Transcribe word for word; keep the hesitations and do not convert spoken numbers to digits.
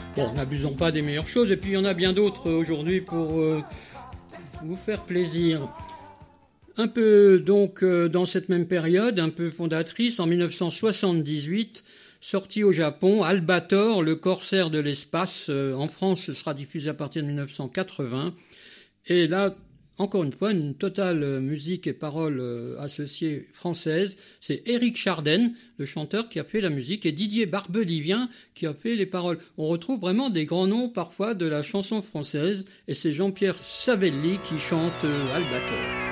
Bon, n'abusons pas des meilleures choses, et puis il y en a bien d'autres aujourd'hui pour euh, vous faire plaisir. Un peu donc euh, dans cette même période, un peu fondatrice, en mille neuf cent soixante-dix-huit, sorti au Japon, Albator, le corsaire de l'espace. Euh, en France, ce sera diffusé à partir de mille neuf cent quatre-vingts. Et là, encore une fois, une totale euh, musique et paroles euh, associées françaises. C'est Éric Chardin, le chanteur, qui a fait la musique, et Didier Barbelivien qui a fait les paroles. On retrouve vraiment des grands noms parfois de la chanson française, et c'est Jean-Pierre Savelli qui chante euh, Albator.